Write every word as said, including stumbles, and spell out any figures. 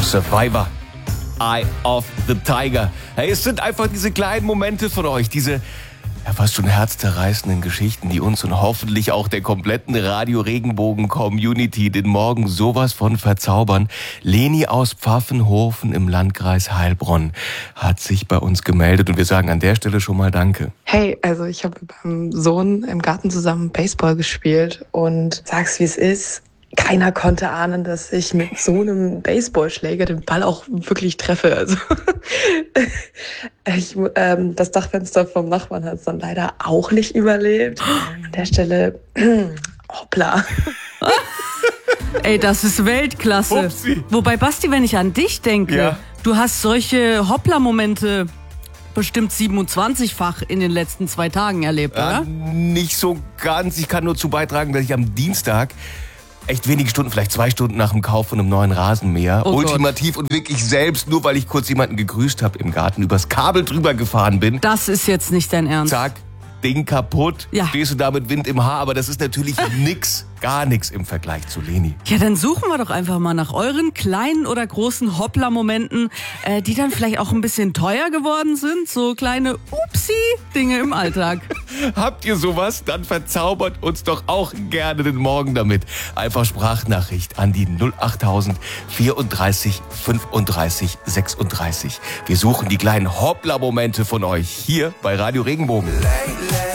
Survivor. Eye of the Tiger. Hey, es sind einfach diese kleinen Momente von euch, diese ja, fast schon herzzerreißenden Geschichten, die uns und hoffentlich auch der kompletten Radio-Regenbogen-Community den Morgen sowas von verzaubern. Leni aus Pfaffenhofen im Landkreis Heilbronn hat sich bei uns gemeldet und wir sagen an der Stelle schon mal Danke. Hey, also ich habe mit meinem Sohn im Garten zusammen Baseball gespielt und sag's wie es ist. Keiner konnte ahnen, dass ich mit so einem Baseballschläger den Ball auch wirklich treffe. Also ich, ähm, das Dachfenster vom Nachbarn hat es dann leider auch nicht überlebt. An der Stelle, hoppla. Ey, das ist Weltklasse. Upsi. Wobei, Basti, wenn ich an dich denke, Ja. du hast solche Hoppla-Momente bestimmt siebenundzwanzig-fach in den letzten zwei Tagen erlebt, oder? Äh, nicht so ganz. Ich kann nur zu beitragen, dass ich am Dienstag echt wenige Stunden, vielleicht zwei Stunden nach dem Kauf von einem neuen Rasenmäher, Oh Gott. ultimativ und wirklich selbst, nur weil ich kurz jemanden gegrüßt habe im Garten, übers Kabel drüber gefahren bin. Das ist jetzt nicht dein Ernst. Zack, Ding kaputt, Ja. stehst du da mit Wind im Haar, aber das ist natürlich nix, gar nix im Vergleich zu Leni. Ja, dann suchen wir doch einfach mal nach euren kleinen oder großen Hoppla-Momenten, äh, die dann vielleicht auch ein bisschen teuer geworden sind. So kleine Upsi-Dinge im Alltag. Habt ihr sowas? Dann verzaubert uns doch auch gerne den Morgen damit. Einfach Sprachnachricht an die null achttausend vierunddreißig fünfunddreißig sechsunddreißig. Wir suchen die kleinen Hoppla-Momente von euch hier bei Radio Regenbogen. Lately